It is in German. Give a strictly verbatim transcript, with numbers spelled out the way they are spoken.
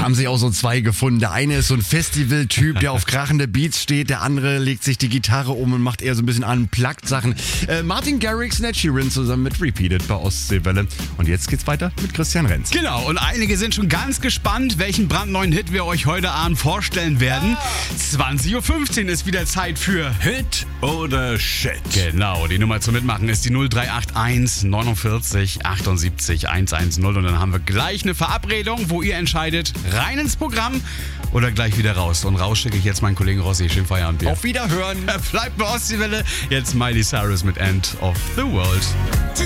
haben sich auch so zwei gefunden. Der eine ist so ein Festival-Typ, der auf krachende Beats steht. Der andere legt sich die Gitarre um und macht eher so ein bisschen Unplugged-Sachen. Äh, Martin Garrix und Ed Sheeran zusammen mit Repeated bei Ostseewelle. Und jetzt geht's weiter mit Christian Renz. Genau, und einige sind schon ganz gespannt, welchen brandneuen Hit wir euch heute Abend vorstellen werden. zwanzig Uhr fünfzehn ist wieder Zeit für Hit oder Shit. Genau, die Nummer zum Mitmachen ist die null drei acht eins neunundvierzig achtundsiebzig hundertzehn und dann haben wir gleich eine Verabredung, wo ihr entscheidet, rein ins Programm oder gleich wieder raus. Und raus schicke ich jetzt meinen Kollegen Rossi. Schönen Feierabend. Auf Wiederhören. Bleibt bei Ostseewelle. Jetzt Miley Cyrus mit End of the World.